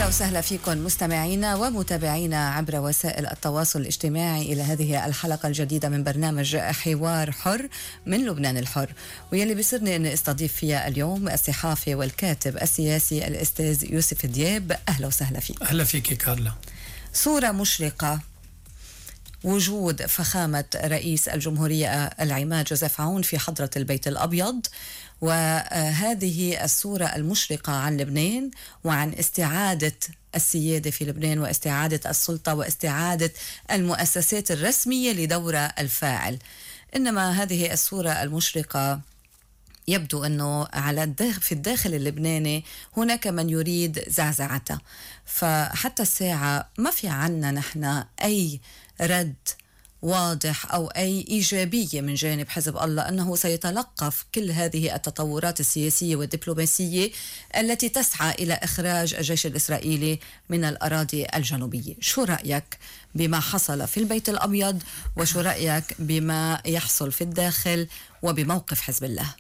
وسهلا فيكم مستمعينا ومتابعينا عبر وسائل التواصل الاجتماعي إلى هذه الحلقة الجديدة من برنامج حوار حر من لبنان الحر، ويلي بيسرني أن استضيف فيها اليوم الصحافي والكاتب السياسي الأستاذ يوسف دياب. أهلا وسهلا فيك. أهلا فيك كارلا. صورة مشرقة، وجود فخامة رئيس الجمهورية العماد جوزيف عون في حضرة البيت الأبيض، وهذه الصورة المشرقة عن لبنان وعن استعادة السيادة في لبنان واستعادة السلطة واستعادة المؤسسات الرسمية لدورها الفاعل. إنما هذه الصورة المشرقة يبدو أنه في الداخل اللبناني هناك من يريد زعزعتها، فحتى الساعة ما في عنا نحن أي رد واضح أو أي إيجابية من جانب حزب الله أنه سيتلقف كل هذه التطورات السياسية والدبلوماسية التي تسعى إلى إخراج الجيش الإسرائيلي من الأراضي الجنوبية. شو رأيك بما حصل في البيت الأبيض، وشو رأيك بما يحصل في الداخل وبموقف حزب الله؟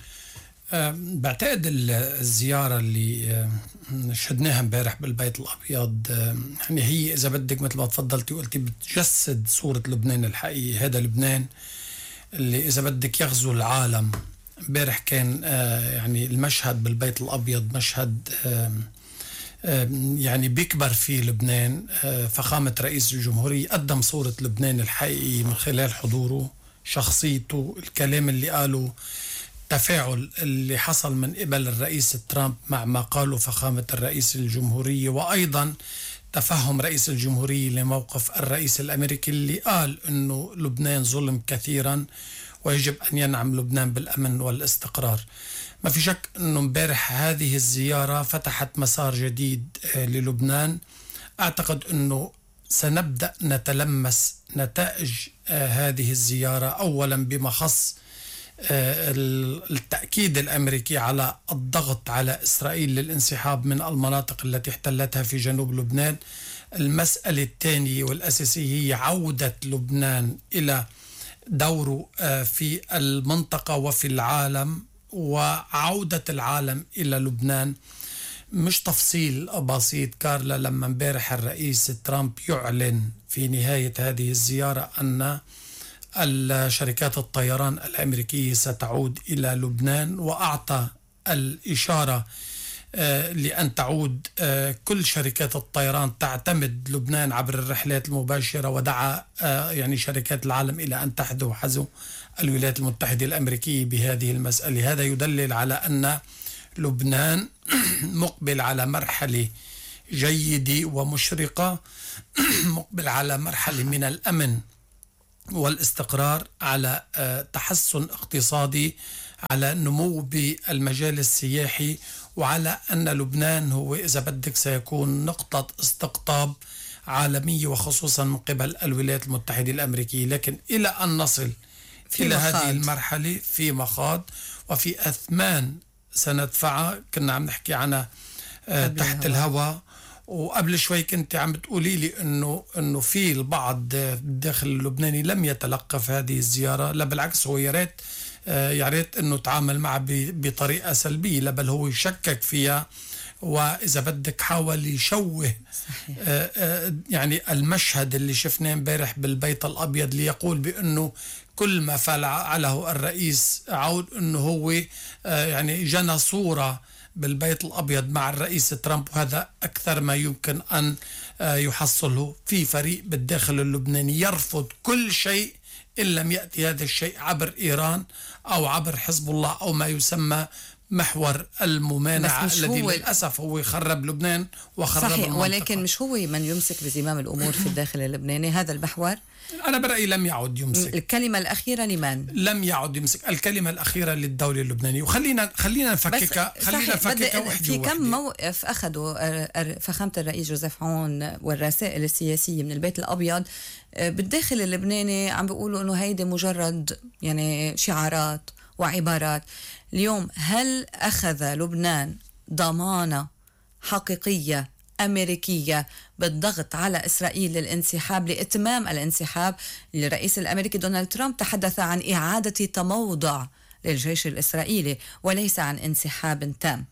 بعتقد الزيارة اللي شهدناها امبارح بالبيت الأبيض يعني هي إذا بدك مثل ما تفضلتي وقلتي بتجسد صورة لبنان الحقيقي. هذا لبنان اللي إذا بدك يغزو العالم. امبارح كان يعني المشهد بالبيت الأبيض مشهد يعني بيكبر فيه لبنان. فخامة رئيس الجمهورية قدم صورة لبنان الحقيقي من خلال حضوره، شخصيته، الكلام اللي قاله، التفاعل اللي حصل من قبل الرئيس ترامب مع ما قاله فخامة الرئيس الجمهورية، وأيضا تفهم رئيس الجمهورية لموقف الرئيس الأمريكي اللي قال أنه لبنان ظلم كثيرا ويجب أن ينعم لبنان بالأمن والاستقرار. ما في شك أنه امبارح هذه الزيارة فتحت مسار جديد للبنان. أعتقد أنه سنبدأ نتلمس نتائج هذه الزيارة، أولا بما خص التأكيد الأمريكي على الضغط على إسرائيل للانسحاب من المناطق التي احتلتها في جنوب لبنان. المسألة الثانية والأساسية هي عودة لبنان إلى دوره في المنطقة وفي العالم، وعودة العالم إلى لبنان. مش تفصيل بسيط كارلا لما امبارح الرئيس ترامب يعلن في نهاية هذه الزيارة أن الشركات الطيران الأمريكية ستعود إلى لبنان، وأعطى الإشارة لأن تعود كل شركات الطيران تعتمد لبنان عبر الرحلات المباشرة، ودعا يعني شركات العالم إلى أن تحذو حذو الولايات المتحدة الأمريكية بهذه المسألة. هذا يدلل على أن لبنان مقبل على مرحلة جيدة ومشرقة، مقبل على مرحلة من الأمن والاستقرار، على تحسن اقتصادي، على نمو بالمجال السياحي، وعلى أن لبنان هو إذا بدك سيكون نقطة استقطاب عالمية وخصوصا من قبل الولايات المتحدة الأمريكية. لكن إلى أن نصل إلى هذه المرحلة في مخاض وفي أثمان سندفعها. كنا عم نحكي عنها تحت الهواء، وقبل شوي كنت عم بتقولي لي انه في البعض داخل اللبناني لم يتلقف هذه الزيارة. لا بالعكس، هو يا ريت انه تعامل معها بطريقة سلبية، لا بل هو يشكك فيها، واذا بدك حاول يشوه يعني المشهد اللي شفناه امبارح بالبيت الابيض ليقول بانه كل ما فعله الرئيس عود انه هو يعني جنى صورة بالبيت الأبيض مع الرئيس ترامب، وهذا أكثر ما يمكن أن يحصله. في فريق بالداخل اللبناني يرفض كل شيء إن لم يأتي هذا الشيء عبر إيران أو عبر حزب الله أو ما يسمى محور الممانعة الذي للأسف هو يخرب لبنان وخرب صحيح المنطقة. ولكن مش هو من يمسك بزمام الأمور في الداخل اللبناني. هذا المحور أنا برأيي لم يعد يمسك. الكلمة الأخيرة لمن؟ لم يعد يمسك. الكلمة الأخيرة للدولة اللبنانية. وخلينا نفككها في كم موقف أخذوا فخامة الرئيس جوزيف عون والرسائل السياسية من البيت الأبيض بالداخل اللبناني عم بيقولوا إنه هيدي مجرد يعني شعارات وعبارات. اليوم هل أخذ لبنان ضمانة حقيقية أمريكية بالضغط على إسرائيل للانسحاب، لإتمام الانسحاب؟ الرئيس الأمريكي دونالد ترامب تحدث عن إعادة تموضع للجيش الإسرائيلي وليس عن انسحاب تام.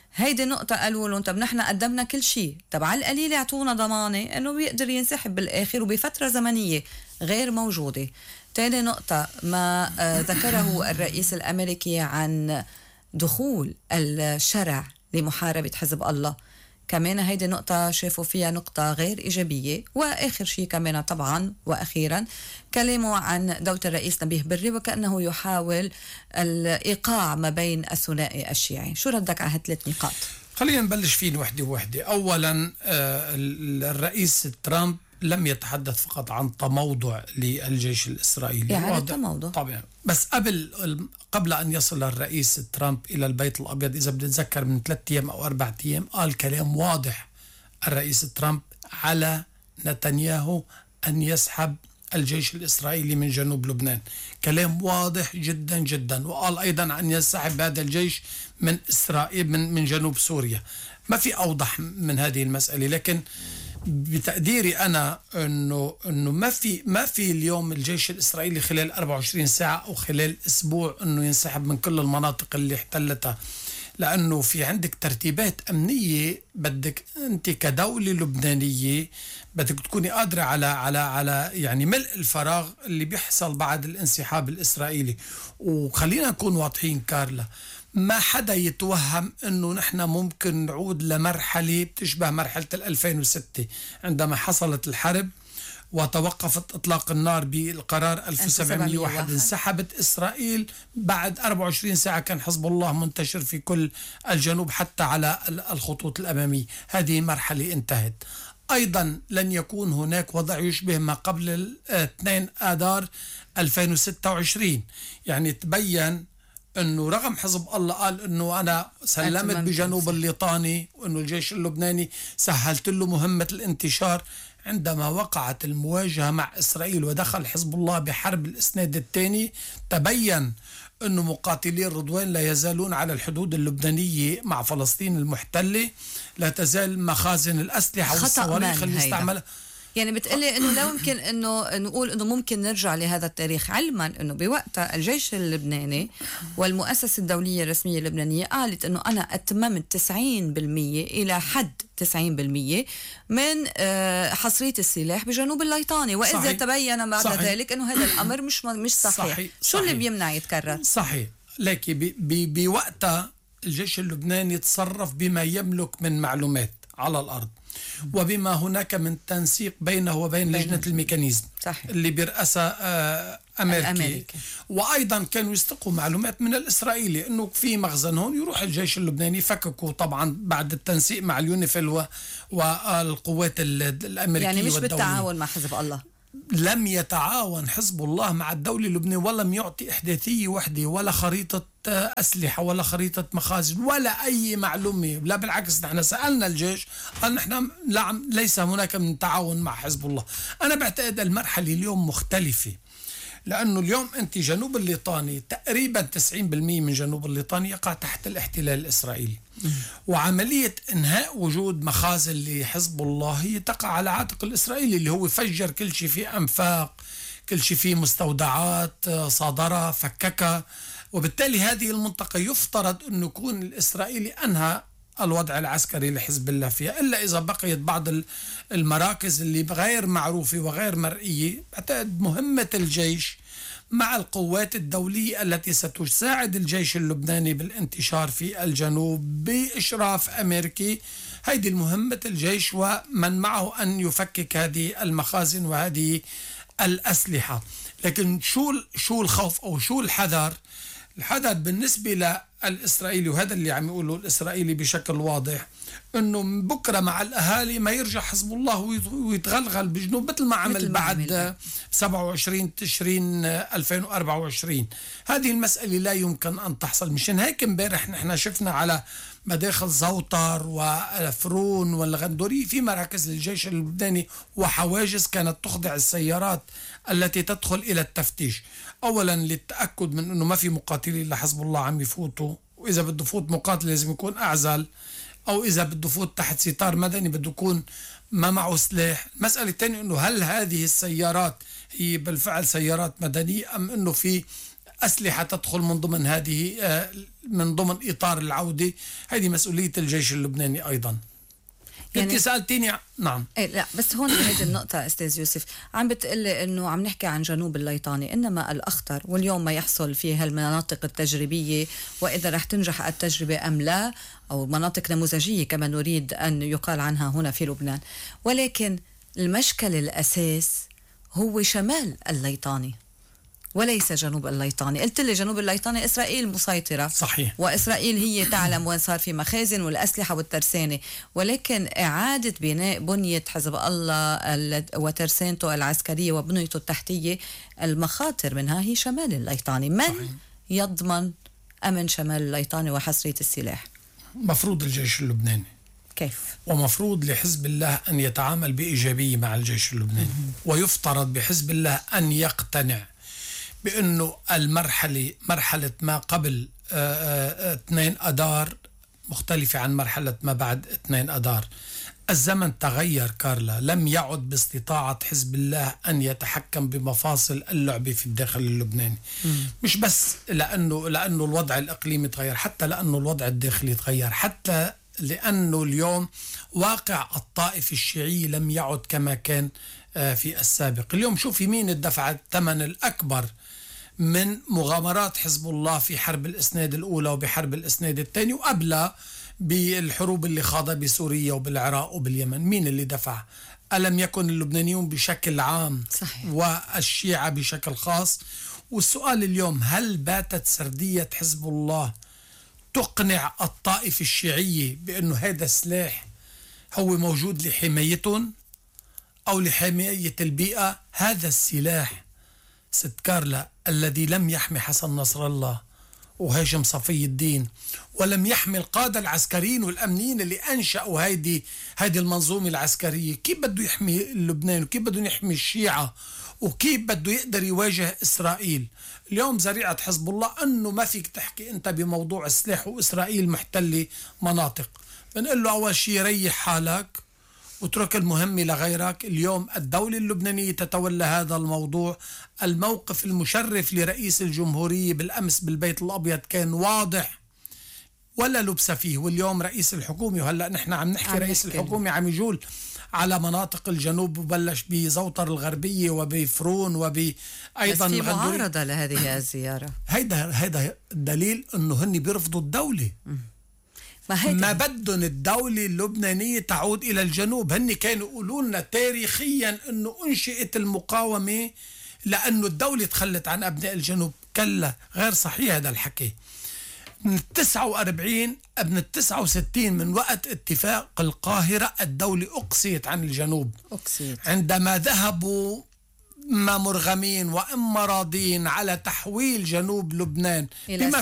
هيدي نقطة قالوا لهم طب نحن قدمنا كل شيء، طب على القليل يعطونا ضمانة انه بيقدر ينسحب بالاخر وبفترة زمنية غير موجودة. تاني نقطة ما ذكره الرئيس الامريكي عن دخول الشرع لمحاربة حزب الله، كمان هيدي نقطة شافوا فيها نقطة غير إيجابية. وآخر شيء كمان طبعا وأخيرا كلامه عن دولة الرئيس نبيه بري وكأنه يحاول الإيقاع ما بين الثنائي الشيعي. شو ردك على هالثلاث نقاط؟ خلينا نبلش فين وحدة وحدة. أولا الرئيس ترامب لم يتحدث فقط عن تموضع للجيش الإسرائيلي، يعني تموضع طبعا، بس قبل أن يصل الرئيس ترامب إلى البيت الأبيض، إذا بتتذكر من 3 أيام أو 4 أيام، قال كلام واضح الرئيس ترامب على نتنياهو أن يسحب الجيش الإسرائيلي من جنوب لبنان، كلام واضح جدا جدا. وقال أيضا أن يسحب هذا الجيش من إسرائيل من جنوب سوريا. ما في أوضح من هذه المسألة. لكن بتقديري أنا أنه ما في اليوم الجيش الإسرائيلي خلال 24 ساعة أو خلال أسبوع أنه ينسحب من كل المناطق اللي احتلتها، لأنه في عندك ترتيبات أمنية. بدك أنت كدولة لبنانية بدك تكوني قادرة على يعني ملء الفراغ اللي بيحصل بعد الانسحاب الإسرائيلي. وخلينا نكون واضحين كارلا، ما حدا يتوهم أنه نحن ممكن نعود لمرحلة بتشبه مرحلة 2006 عندما حصلت الحرب وتوقفت إطلاق النار بالقرار 1701. انسحبت إسرائيل بعد 24 ساعة، كان حزب الله منتشر في كل الجنوب حتى على الخطوط الأمامية. هذه مرحلة انتهت. أيضا لن يكون هناك وضع يشبه ما قبل 2 آذار 2026. يعني تبين أنه رغم حزب الله قال أنه أنا سلمت بجنوب الليطاني وأنه الجيش اللبناني سهلت له مهمة الانتشار، عندما وقعت المواجهة مع إسرائيل ودخل حزب الله بحرب الإسناد الثاني تبين أنه مقاتلي الرضوان لا يزالون على الحدود اللبنانية مع فلسطين المحتلة، لا تزال مخازن الأسلحة والصواريخ اللي استعملها. يعني بتقلي انه لا يمكن انه نقول انه ممكن نرجع لهذا التاريخ، علما انه بوقتها الجيش اللبناني والمؤسسة الدولية الرسمية اللبنانية قالت انه انا اتممت 90% الى حد 90% من حصرية السلاح بجنوب الليطاني، واذا صحيح. تبين بعد صحيح. ذلك انه هذا الامر مش صحيح. شو اللي بيمنع يتكرر؟ صحيح. لكن بوقتها الجيش اللبناني تصرف بما يملك من معلومات على الارض وبما هناك من تنسيق بينه وبين لجنة الميكانيزم صحيح. اللي برأسها أمريكي. وأيضا كانوا يستقوا معلومات من الإسرائيلي أنه في مخزن هون، يروح الجيش اللبناني يفككوا طبعا بعد التنسيق مع اليونيفيل والقوات الأمريكية يعني مش والدولية. بالتعاون مع حزب الله. لم يتعاون حزب الله مع الدولة اللبنانية، ولم يعطي إحداثية وحدة ولا خريطة أسلحة ولا خريطة مخازن ولا أي معلومة. لا بالعكس، نحن سألنا الجيش قال نحن ليس هناك من تعاون مع حزب الله. أنا بعتقد المرحلة اليوم مختلفة، لأنه اليوم أنت جنوب الليطاني تقريبا 90% من جنوب الليطاني يقع تحت الاحتلال الإسرائيلي، وعملية إنهاء وجود مخازن لحزب الله هي تقع على عاتق الإسرائيلي اللي هو فجر كل شيء فيه أنفاق، كل شيء فيه مستودعات، صادرها، فككها. وبالتالي هذه المنطقة يفترض أن يكون الإسرائيلي أنهى الوضع العسكري لحزب الله فيها، إلا إذا بقيت بعض المراكز اللي غير معروفة وغير مرئية. بعتقد مهمة الجيش مع القوات الدولية التي ستساعد الجيش اللبناني بالانتشار في الجنوب بإشراف أمريكي، هذه المهمة الجيش ومن معه أن يفكك هذه المخازن وهذه الأسلحة. لكن شو الخوف أو شو الحذر؟ الحذر بالنسبة للإسرائيلي، وهذا اللي عم يقوله الإسرائيلي بشكل واضح، أنه بكرة مع الأهالي ما يرجع حزب الله ويتغلغل بجنوب مثل ما عمل بعد 27 تشرين 2024. هذه المسألة لا يمكن أن تحصل. مشان هيك امبارح نحن شفنا على مداخل زوطر وفرون والغندوري في مراكز للجيش اللبناني وحواجز كانت تخضع السيارات التي تدخل إلى التفتيش، أولا للتأكد من أنه ما في مقاتلين لحزب الله عم يفوتوا، وإذا بده يفوت مقاتل لازم يكون أعزل، أو إذا بده يفوت تحت ستار مدني بده يكون ما معه سلاح. المسألة الثانية أنه هل هذه السيارات هي بالفعل سيارات مدنية أم أنه في أسلحة تدخل من ضمن هذه من ضمن إطار العودة. هذه مسؤولية الجيش اللبناني أيضا. يعني انت سألتيني. نعم. إيه لا بس هون بهذه النقطة أستاذ يوسف عم بتقلي إنه عم نحكي عن جنوب الليطاني، إنما الأخطر واليوم ما يحصل في هالمناطق التجريبية، وإذا رح تنجح التجربة أم لا، أو مناطق نموذجية كما نريد أن يقال عنها هنا في لبنان. ولكن المشكل الأساس هو شمال الليطاني وليس جنوب الليطاني. قلت لي جنوب الليطاني إسرائيل مسيطرة، صحيح، وإسرائيل هي تعلم وين صار في مخازن والأسلحة والترسانة، ولكن إعادة بناء بنية حزب الله وترسانته العسكرية وبنيته التحتية المخاطر منها هي شمال الليطاني. من صحيح. يضمن أمن شمال الليطاني وحصرية السلاح؟ مفروض الجيش اللبناني. كيف؟ ومفروض لحزب الله أن يتعامل بإيجابية مع الجيش اللبناني، ويفترض بحزب الله أن يقتنع بأنه مرحلة ما قبل 2 أدار مختلفة عن مرحلة ما بعد 2 أدار. الزمن تغير كارلا، لم يعد باستطاعة حزب الله أن يتحكم بمفاصل اللعبة في الداخل اللبناني. مش بس لأنه الوضع الإقليمي تغير، حتى لأنه الوضع الداخلي تغير، حتى لأنه اليوم واقع الطائفة الشيعية لم يعد كما كان في السابق. اليوم شوفي مين الدفع الثمن الأكبر من مغامرات حزب الله في حرب الإسناد الأولى وبحرب الإسناد الثاني، وقبلها بالحروب اللي خاضها بسوريا وبالعراق وباليمن. مين اللي دفع؟ ألم يكن اللبنانيون بشكل عام صحيح. والشيعة بشكل خاص؟ والسؤال اليوم، هل باتت سردية حزب الله تقنع الطائفة الشيعية بأنه هذا السلاح هو موجود لحمايتهم أو لحماية البيئة؟ هذا السلاح ست كارلا الذي لم يحمي حسن نصر الله وهاشم صفي الدين، ولم يحمي القادة العسكريين والأمنيين اللي أنشأوا هذه المنظومة العسكرية، كيف بده يحمي لبنان؟ وكيف بده يحمي الشيعة؟ وكيف بده يقدر يواجه إسرائيل؟ اليوم ذريعة حزب الله أنه ما فيك تحكي أنت بموضوع السلاح وإسرائيل محتلة مناطق. بنقول له أول شيء ريح حالك واترك المهمة لغيرك. اليوم الدولة اللبنانية تتولى هذا الموضوع. الموقف المشرف لرئيس الجمهورية بالأمس بالبيت الأبيض كان واضح ولا لبس فيه. واليوم رئيس الحكومة، وهلأ نحن عم نحكي رئيس الحكومة عم يجول على مناطق الجنوب، وبلش بزوطر الغربية وبفرون وبأيضا في معارضة لهذه الزيارة. هيدا دليل أنه هن بيرفضوا الدولة. ما بدهم الدولة اللبنانية تعود إلى الجنوب. هن كانوا يقولوا لنا تاريخيا أنه أنشئت المقاومة لأنه الدولة تخلت عن أبناء الجنوب. كلا، غير صحيح هذا الحكي. من 49 ابن 69 من وقت اتفاق القاهرة الدولة أقصيت عن الجنوب. عندما ذهبوا إما مرغمين وإما راضين على تحويل جنوب لبنان، بما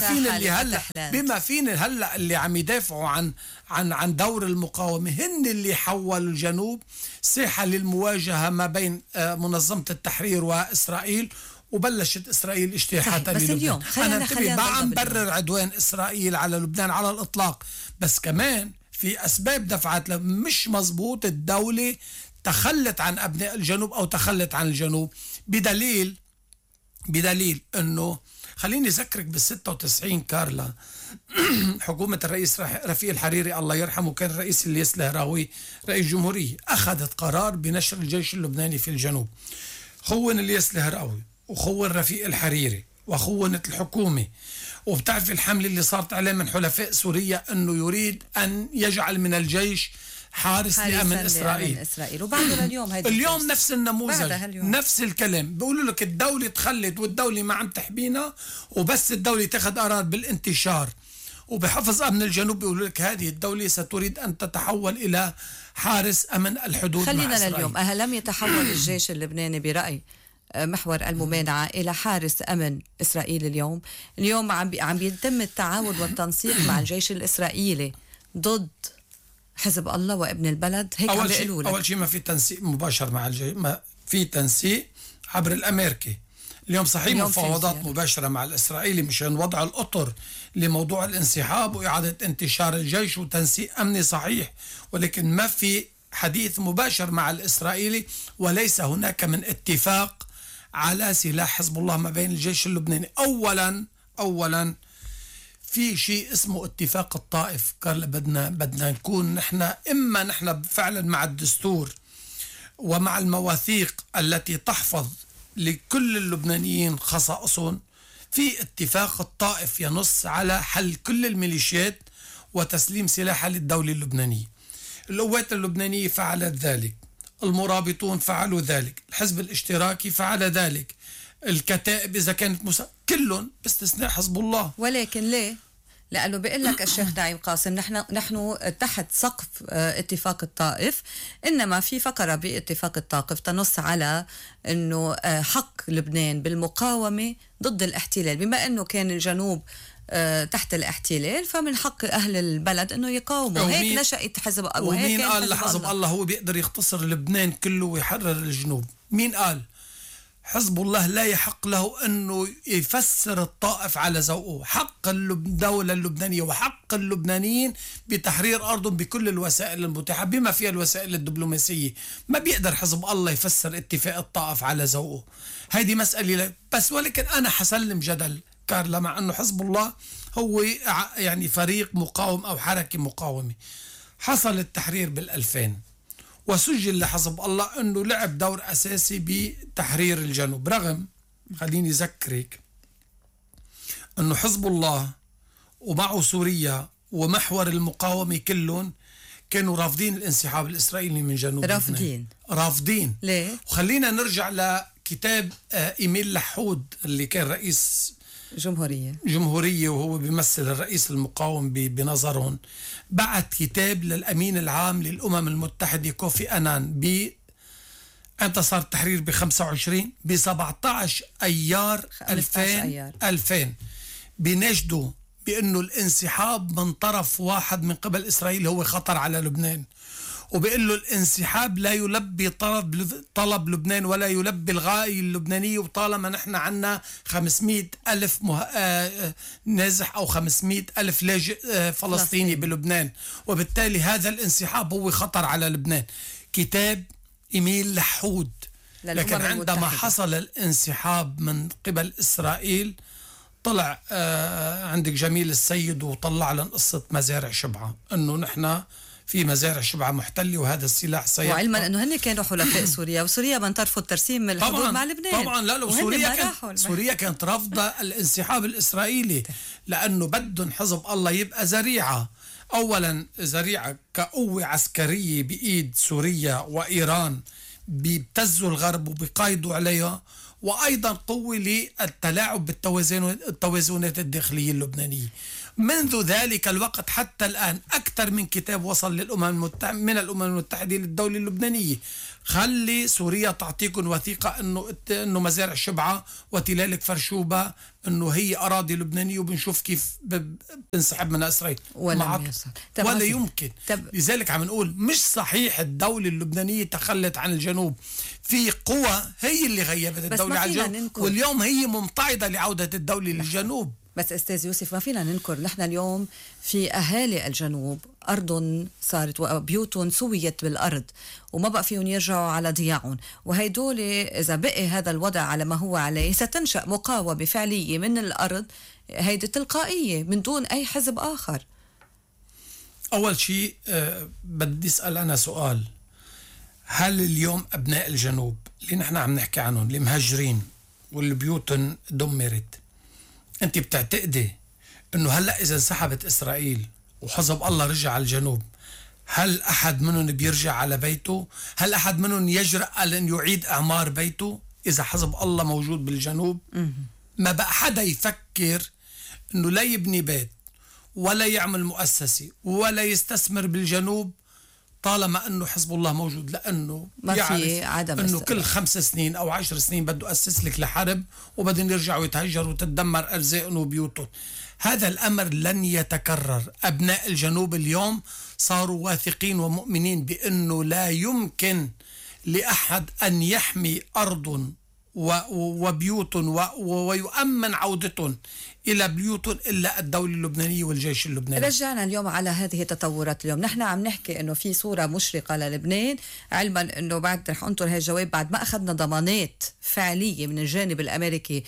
فين هلا اللي عم يدافعوا عن دور المقاومة، هن اللي حولوا الجنوب ساحة للمواجهة ما بين منظمة التحرير وإسرائيل، وبلشت إسرائيل اجتياحاتها للبنان. أنا انتبه، ما عم برر عدوان إسرائيل على لبنان على الإطلاق، بس كمان في أسباب دفعت مش مزبوط. الدولة تخلت عن أبناء الجنوب أو تخلت عن الجنوب بدليل أنه، خليني أذكرك بال96 كارلا حكومة الرئيس رفيق الحريري الله يرحمه، كان رئيس الياس الهراوي رئيس جمهورية، أخذت قرار بنشر الجيش اللبناني في الجنوب. خون الياس الهراوي وخون رفيق الحريري وخونت الحكومة. وبتعرف الحملة اللي صارت عليه من حلفاء سوريا أنه يريد أن يجعل من الجيش حارس لأمن إسرائيل. وبعدنا اليوم نفس النموذج، نفس الكلام. بيقولوا لك الدولة تخلت والدولة ما عم تحبينا، وبس الدولة تاخذ قرار بالانتشار وبحفظ أمن الجنوب بيقولوا لك هذه الدولة ستريد أن تتحول إلى حارس أمن الحدود. خلينا لليوم، لم يتحول الجيش اللبناني برأي محور الممانعة إلى حارس أمن إسرائيل؟ اليوم عم يتم التعاون والتنسيق مع الجيش الإسرائيلي ضد حزب الله وابن البلد. هيك عم بيقولوا لك. أول شيء ما في تنسيق مباشر مع الجيش، ما في تنسيق عبر الأمريكي. اليوم صحيح مفاوضات مباشرة مع الإسرائيلي مشان وضع الأطر لموضوع الانسحاب وإعادة انتشار الجيش وتنسيق أمني صحيح، ولكن ما في حديث مباشر مع الإسرائيلي، وليس هناك من اتفاق على سلاح حزب الله ما بين الجيش اللبناني. أولا في شيء اسمه اتفاق الطائف. قال بدنا نكون نحن فعلا مع الدستور ومع المواثيق التي تحفظ لكل اللبنانيين خصائصهم. في اتفاق الطائف ينص على حل كل الميليشيات وتسليم سلاحها للدولة اللبنانية. القوات اللبنانية فعلت ذلك، المرابطون فعلوا ذلك، الحزب الاشتراكي فعل ذلك، الكتائب إذا كانت كلهم باستثناء حزب الله. ولكن ليه؟ لأنه بيقول لك الشيخ نعيم قاسم نحن تحت سقف اتفاق الطائف، إنما في فقرة باتفاق الطائف تنص على أنه حق لبنان بالمقاومة ضد الاحتلال. بما أنه كان الجنوب تحت الاحتلال فمن حق أهل البلد أنه يقاوموا. هيك نشأت حزب الله. ومين قال لحزب الله هو بيقدر يختصر لبنان كله ويحرر الجنوب؟ مين قال؟ حزب الله لا يحق له أنه يفسر الطائف على ذوقه. حق الدولة اللبنانية وحق اللبنانيين بتحرير أرضهم بكل الوسائل المتاحة بما فيها الوسائل الدبلوماسية. ما بيقدر حزب الله يفسر اتفاق الطائف على ذوقه. هذه مسألة بس. ولكن أنا حسلم جدل كارلا مع أنه حزب الله هو يعني فريق مقاوم أو حركة مقاومة. حصل التحرير بال2000 وسجل لحزب الله أنه لعب دور أساسي بتحرير الجنوب، رغم خليني أذكرك أنه حزب الله ومعه سوريا ومحور المقاومة كلهم كانوا رافضين الانسحاب الإسرائيلي من جنوب لبنان. رافضين. ليه؟ وخلينا نرجع لكتاب إيميل لحود اللي كان رئيس جمهورية وهو بيمثل الرئيس المقاوم بنظرهم. بعت كتاب للأمين العام للأمم المتحدة كوفي أنان أنت صار التحرير ب 17 أيار 2000 بيناشدوا بأنه الانسحاب من طرف واحد من قبل إسرائيل هو خطر على لبنان، وبيقول له الانسحاب لا يلبي طلب لبنان ولا يلبي الغاية اللبنانية، وطالما نحن عنا 500 ألف نازح أو 500 ألف لاجئ فلسطيني بلبنان، وبالتالي هذا الانسحاب هو خطر على لبنان. كتاب إيميل لحود. لكن عندما حصل الانسحاب من قبل إسرائيل طلع عندك جميل السيد وطلع لنا قصة مزارع شبعة، أنه نحن في مزارع شبعة محتلة وهذا السلاح سيبقى. وعلما أنه هن كانوا حلفاء سوريا، وسوريا من ترفض ترسيم الحدود مع لبنان. طبعا لا سوريا كانت رافضة الانسحاب الإسرائيلي لأنه بدهم حزب الله يبقى ذريعة. أولا ذريعة كقوة عسكرية بإيد سوريا وإيران بيبتزوا الغرب وبيقايدوا عليها، وأيضا قوة للتلاعب بالتوازنات الداخلية اللبنانية. منذ ذلك الوقت حتى الآن أكثر من كتاب وصل من الأمم المتحدة للدولة اللبنانية. خلي سوريا تعطيكم وثيقة أنه مزارع شبعة وتلالك فرشوبة أنه هي أراضي لبنانية، وبنشوف كيف بنسحب منها إسرائيل. ولا يمكن. لذلك عم نقول مش صحيح الدولة اللبنانية تخلت عن الجنوب. في قوى هي اللي غيبت الدولة عن الجنوب، واليوم هي ممتعضة لعودة الدولة للجنوب. بس أستاذ يوسف ما فينا ننكر نحن اليوم في أهالي الجنوب أرض صارت وبيوت سويت بالأرض وما بقى فيهم يرجعوا على ضياعهم، وهيدول إذا بقي هذا الوضع على ما هو عليه ستنشأ مقاومة فعلية من الأرض، هيدي تلقائية من دون أي حزب آخر. أول شيء بدي أسأل أنا سؤال: هل اليوم أبناء الجنوب اللي نحن عم نحكي عنهم اللي مهجرين واللي بيوتهم دمرت، أنت بتعتقدي أنه هلأ إذا انسحبت إسرائيل وحزب الله رجع على الجنوب، هل أحد منهم بيرجع على بيته؟ هل أحد منهم يجرأ على أن يعيد إعمار بيته إذا حزب الله موجود بالجنوب؟ ما بقى حدا يفكر أنه لا يبني بيت ولا يعمل مؤسسة ولا يستثمر بالجنوب طالما أنه حزب الله موجود، لأنه يعرف أنه كل 5 سنين أو 10 سنين بده أسس لك لحرب وبدهم يرجعوا يتهجروا وتتدمر أرزاقهم وبيوتهم. هذا الأمر لن يتكرر. أبناء الجنوب اليوم صاروا واثقين ومؤمنين بأنه لا يمكن لأحد أن يحمي أرض وبيوت ويؤمن عودتهم إلى بيوت إلا الدولة اللبنانية والجيش اللبناني. رجعنا اليوم على هذه التطورات. اليوم نحن عم نحكي إنه في صورة مشرقة للبنان، علما إنه بعد رح أنطر هاي الجواب بعد ما أخذنا ضمانات فعلية من الجانب الأمريكي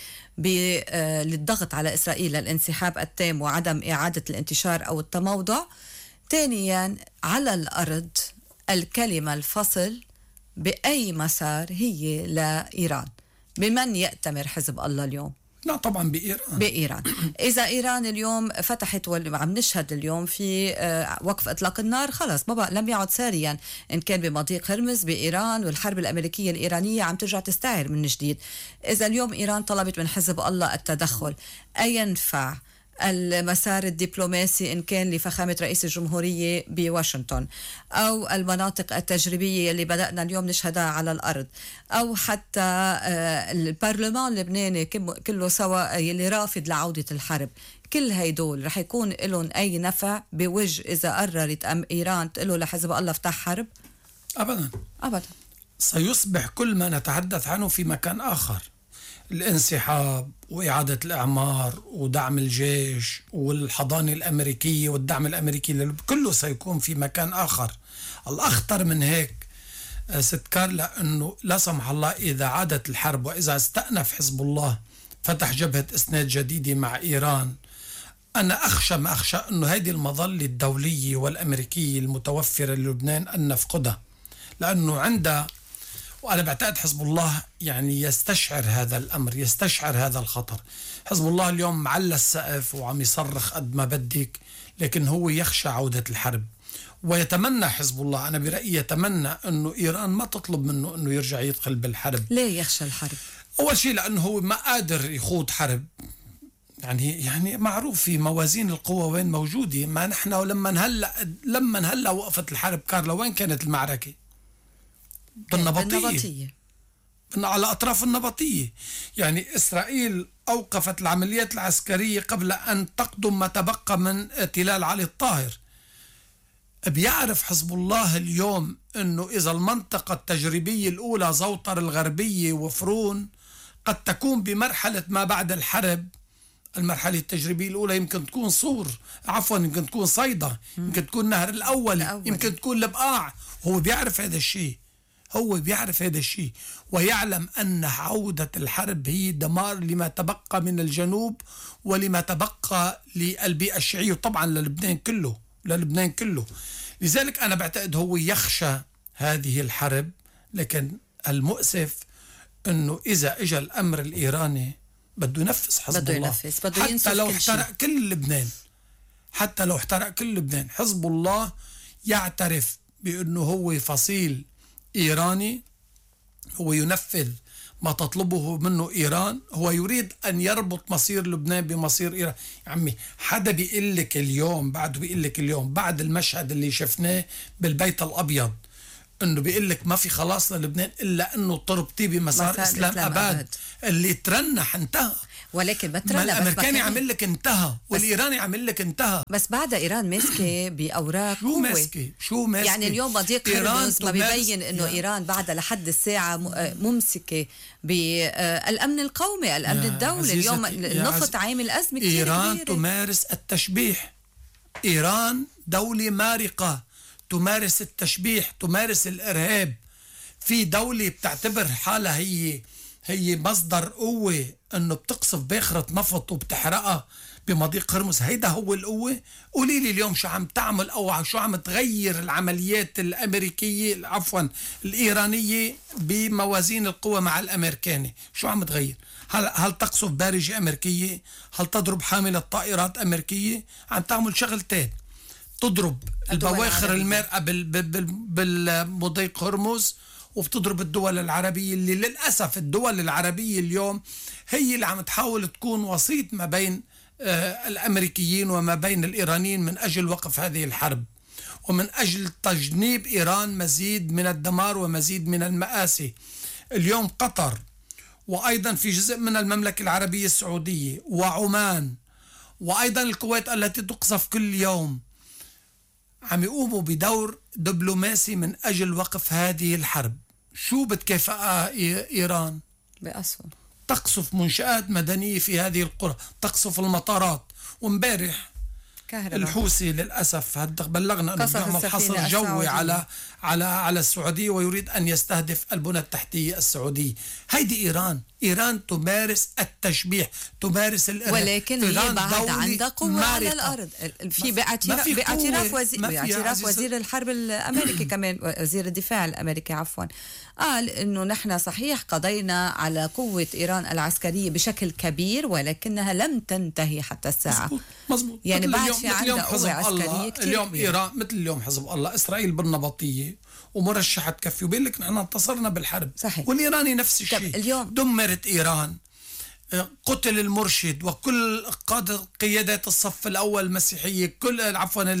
للضغط على إسرائيل للانسحاب التام وعدم إعادة الانتشار أو التموضع. ثانيا على الأرض الكلمة الفصل بأي مسار هي لإيران. بمن يأتمر حزب الله اليوم؟ لا طبعا بإيران. إذا إيران اليوم فتحت وعم نشهد اليوم في وقف إطلاق النار، خلاص ما بقى لم يعد ساريا إن كان بمضيق هرمز بإيران، والحرب الأمريكية الإيرانية عم ترجع تستعر من جديد. إذا اليوم إيران طلبت من حزب الله التدخل، أينفع المسار الدبلوماسي إن كان لفخامة رئيس الجمهورية بواشنطن، أو المناطق التجريبية اللي بدأنا اليوم نشهدها على الأرض، أو حتى البرلمان اللبناني كله سوا اللي رافض لعودة الحرب، كل هيدول رح يكون لهم أي نفع بوجه إذا قررت إيران تقول له لحزب الله افتح حرب؟ أبدا أبدا. سيصبح كل ما نتحدث عنه في مكان آخر. الانسحاب وإعادة الإعمار ودعم الجيش والحضانة الأمريكية والدعم الأمريكي كله سيكون في مكان آخر. الأخطر من هيك ست كارلا أنه لا سمح الله إذا عادت الحرب وإذا استأنف حزب الله فتح جبهة إسناد جديدة مع إيران، أنا أخشى ما أخشى أنه هذه المظلة الدولية والأمريكية المتوفرة للبنان أن نفقدها، لأنه عندها، وأنا بعتقد حزب الله يعني يستشعر هذا الأمر، يستشعر هذا الخطر. حزب الله اليوم معلى السقف وعم يصرخ قد ما بدك، لكن هو يخشى عودة الحرب، ويتمنى حزب الله، أنا برأيي يتمنى أنه إيران ما تطلب منه أنه يرجع يدخل بالحرب. ليه يخشى الحرب؟ أول شيء لأنه هو ما قادر يخوض حرب، يعني معروف في موازين القوى وين موجودة. ما نحن لما هلا وقفت الحرب كارلا وين كانت المعركة؟ بالنبطية، على أطراف النبطية. يعني إسرائيل أوقفت العمليات العسكرية قبل أن تقدم ما تبقى من تلال علي الطاهر. بيعرف حزب الله اليوم أنه إذا المنطقة التجريبية الأولى زوطر الغربية وفرون قد تكون بمرحلة ما بعد الحرب. المرحلة التجريبية الأولى يمكن تكون يمكن تكون صيدا، يمكن تكون نهر الأول، يمكن تكون البقاع. هو بيعرف هذا الشيء، ويعلم أن عودة الحرب هي دمار لما تبقى من الجنوب ولما تبقى للبيئة الشيعية، وطبعا للبنان كله. لذلك أنا بعتقد هو يخشى هذه الحرب. لكن المؤسف أنه إذا إجا الأمر الإيراني بده ينفذ حزب الله، حتى لو احترق كل لبنان. حزب الله يعترف بأنه هو فصيل إيراني، هو ينفذ ما تطلبه منه إيران، هو يريد أن يربط مصير لبنان بمصير إيران. يا عمي حدا بيقول لك اليوم بعد المشهد اللي شفناه بالبيت الأبيض أنه بيقول لك ما في خلاص للبنان إلا أنه تربطيه بمسار إسلام أباد اللي ترنح انتهى. ولكن ما الأمريكاني عمل لك انتهى والإيراني عمل لك انتهى. بس بعد إيران ماسكة بأوراق شو ماسكة يعني اليوم مضيق هرمز ما بيبين إنه إيران بعد لحد الساعة ممسكة بالأمن القومي، الأمن الدولي. اليوم النفط عامل أزمة كثير إيران كبيرة. تمارس التشبيح. إيران دولة مارقة تمارس التشبيح، تمارس الإرهاب. في دولة بتعتبر حالها هي مصدر قوة، انه بتقصف باخرة نفط وبتحرقها بمضيق هرمز. هيدا هو القوة؟ قولي لي اليوم شو عم تعمل او شو عم تغير العمليات الامريكية الايرانية بموازين القوى مع الامريكاني؟ شو عم تغير؟ هل تقصف بارجة امريكية؟ هل تضرب حاملة طائرات امريكية؟ عم تعمل شغلتين، تضرب البواخر المارقة بالمضيق هرمز، وبتضرب الدول العربية اللي للأسف الدول العربية اليوم هي اللي عم تحاول تكون وسيط ما بين الأمريكيين وما بين الإيرانيين من أجل وقف هذه الحرب، ومن أجل تجنيب إيران مزيد من الدمار ومزيد من المآسي. اليوم قطر، وأيضا في جزء من المملكة العربية السعودية وعمان، وأيضا الكويت التي تقصف كل يوم، عم يقوموا بدور دبلوماسي من أجل وقف هذه الحرب. شو بتكافئها إيران؟ بأسهم. تقصف منشآت مدنية في هذه القرى، تقصف المطارات. وامبارح الحوثي للأسف بلغنا أنه بيعمل حصر جوي على السعودية، ويريد أن يستهدف البنى التحتية السعودية. هيدي إيران تمارس التشبيح، تمارس الإرهاب، ولكن هي بعد عندها قوة على الأرض. في باعتراف وزير الحرب الأمريكي كمان، وزير الدفاع الأمريكي عفوا، قال إنه نحن صحيح قضينا على قوة إيران العسكرية بشكل كبير، ولكنها لم تنتهي حتى الساعة. مزبوط. يعني بعد في عندها قوة عسكرية كتير. اليوم إيران مثل اليوم حزب الله، إسرائيل بالنبطية ومرشحة تكفي، وبيقول لك نحن انتصرنا بالحرب. صحيح. والإيراني نفس الشيء. اليوم دمرت إيران، قتل المرشد وكل قيادات الصف الأول المسيحية، كل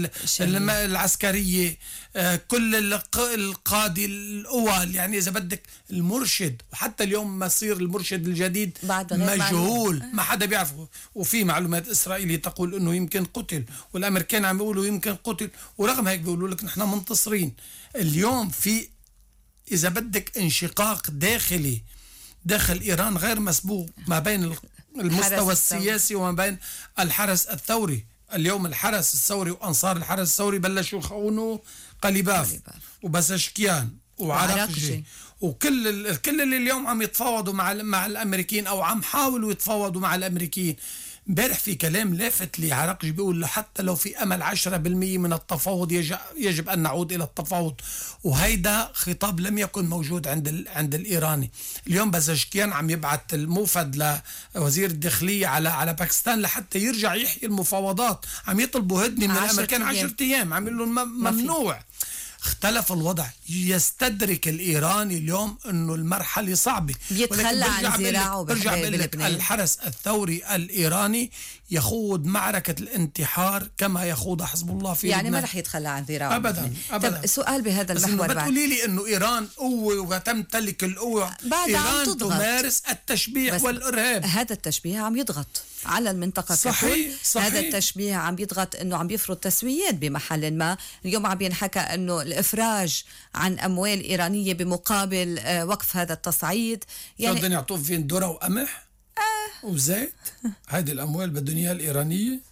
العسكرية، كل القادة الأول، يعني إذا بدك المرشد. وحتى اليوم مصير المرشد الجديد مجهول، ما حدا بيعرفه. وفي معلومات إسرائيلية تقول أنه يمكن قتل، والأمريكان عم يقولوا يمكن قتل، ورغم هيك بيقولوا لك نحن منتصرين. اليوم في إذا بدك انشقاق داخلي داخل إيران غير مسبوق ما بين المستوى السياسي وما بين الحرس الثوري. اليوم الحرس الثوري وأنصار الحرس الثوري بلشوا يخونوا قليباف وبزشكيان وعراقجي، وكل اللي اليوم عم يتفاوضوا مع الأمريكيين، أو عم حاولوا يتفاوضوا مع الأمريكيين. امبارح في كلام لافت لي، عراقجي بيقول حتى لو في أمل 10% من التفاوض يجب أن نعود إلى التفاوض. وهيدا خطاب لم يكن موجود عند الإيراني. اليوم بزشكيان عم يبعث الموفد لوزير الداخلية على باكستان لحتى يرجع يحيي المفاوضات. عم يطلبوا هدنة من الأمريكان 10 أيام، عم يقولوا ممنوع. اختلف الوضع. يستدرك الإيراني اليوم أنه المرحلة صعبة، بيتخلى عن زراعه. برجع بقول لك الحرس الثوري الإيراني يخوض معركة الانتحار كما يخوض حزب الله في يعني لبنان. ما رح يتخلى عن زراعه أبدا. طب سؤال بهذا المحور، بس بتقولي لي أنه إيران قوة وتمتلك القوة. إيران تمارس التشبيح والإرهاب. هذا التشبيه عم يضغط على المنطقة صحيح. هذا التشبيه عم يضغط انه عم بيفرض تسويات بمحل ما. اليوم عم ينحكى انه الافراج عن اموال ايرانية بمقابل وقف هذا التصعيد. يعني بدهم يعطوه فين ذرة وقمح وزيت. هذه الاموال بدهم اياها الايرانية.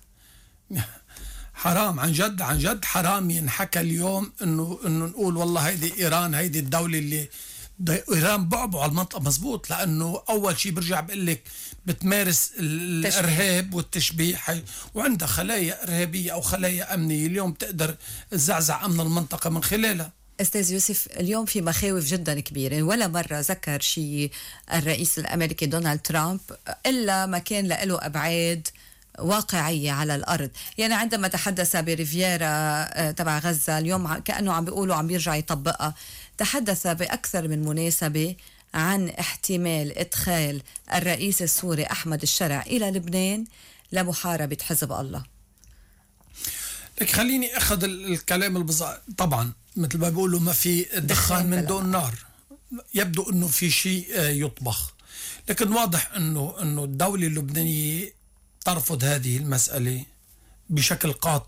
حرام، عن جد حرام ينحكى اليوم انه نقول والله هيدي ايران، هيدي الدولة اللي إيران بعبع على المنطقة. مزبوط، لأنه أول شيء برجع بقول لك بتمارس الإرهاب والتشبيح، وعندها خلايا إرهابية أو خلايا أمنية اليوم تقدر تزعزع أمن المنطقة من خلالها. أستاذ يوسف، اليوم في مخاوف جدا كبيرة. ولا مرة ذكر شيء الرئيس الأمريكي دونالد ترامب إلا ما كان له أبعاد واقعية على الأرض. يعني عندما تحدث بريفيرا تبع غزة اليوم كأنه عم بيقولوا عم بيرجع يطبقها. تحدث بأكثر من مناسبة عن احتمال إدخال الرئيس السوري أحمد الشرع إلى لبنان لمحاربة حزب الله. لك خليني أخذ الكلام البزار. طبعا مثل ما بيقولوا ما في دخان من دون نار. يبدو أنه في شيء يطبخ، لكن واضح أنه الدولة اللبنانية ترفض هذه المسألة بشكل قاطع.